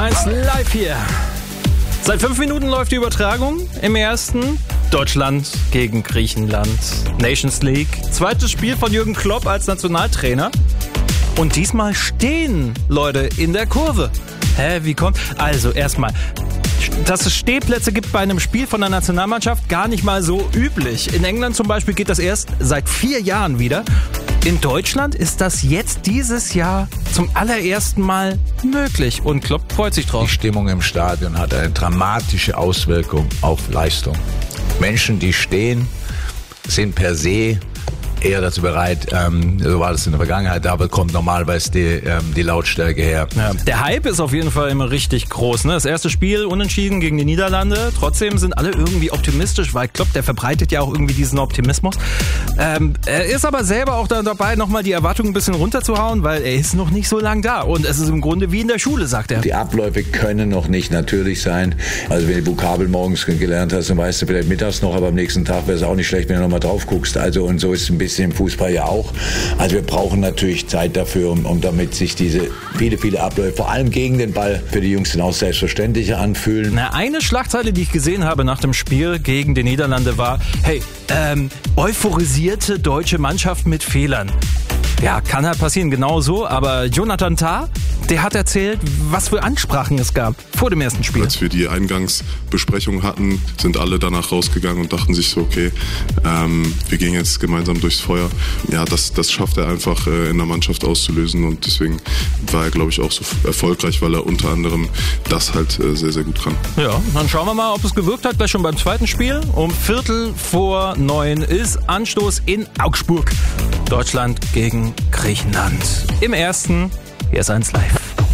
1 live hier. Seit 5 Minuten läuft die Übertragung. Im ersten Deutschland gegen Griechenland. Nations League. Zweites Spiel von Jürgen Klopp als Nationaltrainer. Und diesmal stehen Leute in der Kurve. Wie kommt? Also erstmal, dass es Stehplätze gibt bei einem Spiel von der Nationalmannschaft, gar nicht mal so üblich. In England zum Beispiel geht das erst seit 4 Jahren wieder. In Deutschland ist das jetzt dieses Jahr zum allerersten Mal möglich und Klopp freut sich drauf. Die Stimmung im Stadion hat eine dramatische Auswirkung auf Leistung. Menschen, die stehen, sind per se eher dazu bereit, so war das in der Vergangenheit, da kommt normalerweise die Lautstärke her. Ja, der Hype ist auf jeden Fall immer richtig groß. Ne? Das erste Spiel unentschieden gegen die Niederlande. Trotzdem sind alle irgendwie optimistisch, weil Klopp, der verbreitet ja auch irgendwie diesen Optimismus. Er ist aber selber auch dabei, nochmal die Erwartungen ein bisschen runterzuhauen, weil er ist noch nicht so lang da. Und es ist im Grunde wie in der Schule, sagt er. Die Abläufe können noch nicht natürlich sein. Also wenn du Vokabel morgens gelernt hast, dann weißt du vielleicht mittags noch, aber am nächsten Tag wäre es auch nicht schlecht, wenn du nochmal drauf guckst. Also und so ist es ein bisschen im Fußball ja auch. Also wir brauchen natürlich Zeit dafür, um damit sich diese viele Abläufe, vor allem gegen den Ball, für die Jungs dann auch selbstverständlicher anfühlen. Eine Schlagzeile, die ich gesehen habe nach dem Spiel gegen die Niederlande war, euphorisierte deutsche Mannschaft mit Fehlern. Ja, kann halt passieren, genau so. Aber Jonathan Tah, der hat erzählt, was für Ansprachen es gab vor dem ersten Spiel. Als wir die Eingangsbesprechung hatten, sind alle danach rausgegangen und dachten sich so, okay, wir gehen jetzt gemeinsam durchs Feuer. Ja, das schafft er einfach in der Mannschaft auszulösen und deswegen war er, glaube ich, auch so erfolgreich, weil er unter anderem das halt sehr, sehr gut kann. Ja, dann schauen wir mal, ob es gewirkt hat. Gleich schon beim zweiten Spiel. Um 8:45 ist Anstoß in Augsburg. Deutschland gegen Griechenland. Im ersten, hier ist 1 live.